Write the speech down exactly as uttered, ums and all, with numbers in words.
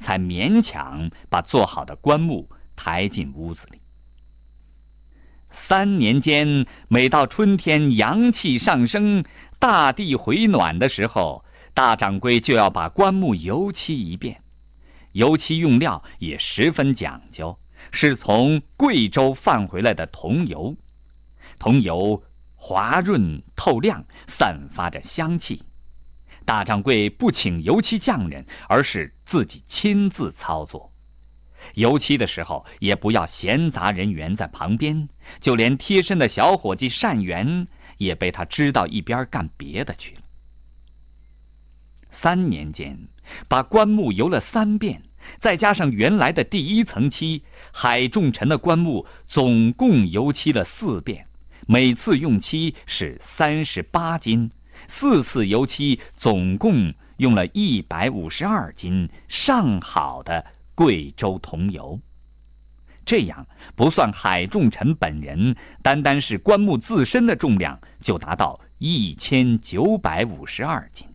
才勉强把做好的棺木抬进屋子里。三年间，每到春天阳气上升，大地回暖的时候，大掌柜就要把棺木油漆一遍。油漆用料也十分讲究，是从贵州贩回来的桐油。桐油滑润透亮，散发着香气。大掌柜不请油漆匠人，而是自己亲自操作。油漆的时候也不要闲杂人员在旁边，就连贴身的小伙计单元也被他支到一边干别的去了。三年间，把棺木油了三遍，再加上原来的第一层漆，海仲臣的棺木总共油漆了四遍，每次用漆是三十八斤，四次油漆总共用了一百五十二斤上好的贵州桐油。这样不算海仲臣本人，单单是棺木自身的重量就达到一千九百五十二斤。